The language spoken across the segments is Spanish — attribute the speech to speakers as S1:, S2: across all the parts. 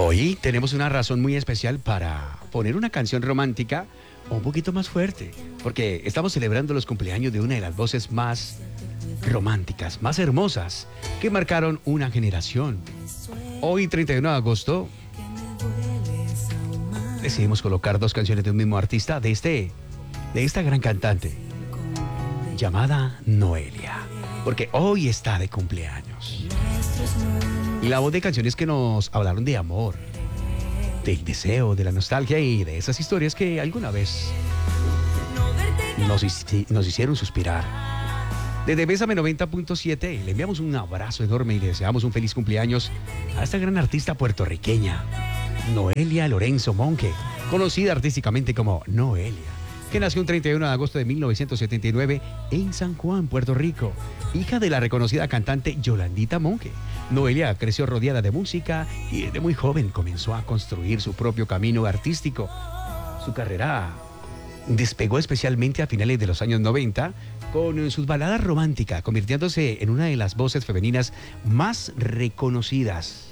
S1: Hoy tenemos una razón muy especial para poner una canción romántica un poquito más fuerte, porque estamos celebrando los cumpleaños de una de las voces más románticas, más hermosas, que marcaron una generación. Hoy, 31 de agosto, decidimos colocar dos canciones de un mismo artista, de esta gran cantante, llamada Noelia, porque hoy está de cumpleaños. Y la voz de canciones que nos hablaron de amor, del deseo, de la nostalgia y de esas historias que alguna vez nos hicieron suspirar. Desde Bésame 90.7 le enviamos un abrazo enorme y le deseamos un feliz cumpleaños a esta gran artista puertorriqueña, Noelia Lorenzo Monge, conocida artísticamente como Noelia, que nació un 31 de agosto de 1979 en San Juan, Puerto Rico, hija de la reconocida cantante Yolandita Monge. Noelia creció rodeada de música y desde muy joven comenzó a construir su propio camino artístico. Su carrera despegó especialmente a finales de los años 90 con sus baladas románticas, convirtiéndose en una de las voces femeninas más reconocidas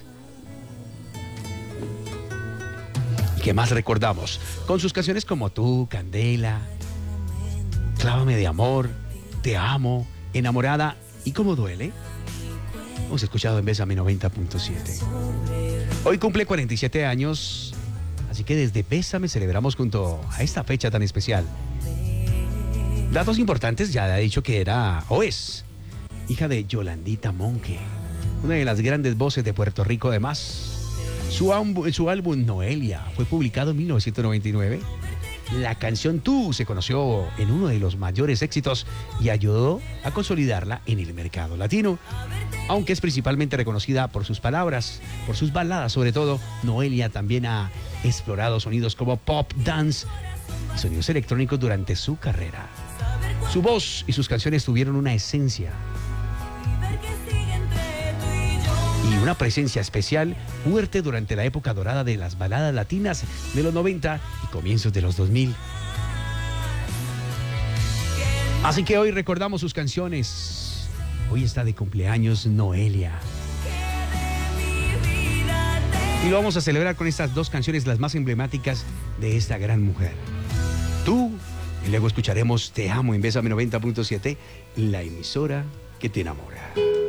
S1: que más recordamos, con sus canciones como Tú, Candela, Clávame de amor, Te amo, Enamorada y Cómo duele. Hemos escuchado en Bésame 90.7. Hoy cumple 47 años, así que desde Bésame celebramos junto a esta fecha tan especial. Datos importantes, ya ha dicho que era o es hija de Yolandita Monge, una de las grandes voces de Puerto Rico. Además, su álbum Noelia fue publicado en 1999. La canción Tú se conoció en uno de los mayores éxitos y ayudó a consolidarla en el mercado latino. Aunque es principalmente reconocida por sus palabras, por sus baladas sobre todo, Noelia también ha explorado sonidos como pop, dance y sonidos electrónicos durante su carrera. Su voz y sus canciones tuvieron una esencia y una presencia especial fuerte durante la época dorada de las baladas latinas de los 90 y comienzos de los 2000. Así que hoy recordamos sus canciones. Hoy está de cumpleaños Noelia. Y lo vamos a celebrar con estas dos canciones, las más emblemáticas de esta gran mujer. Tú, y luego escucharemos Te amo en Bésame 90.7, la emisora que te enamora.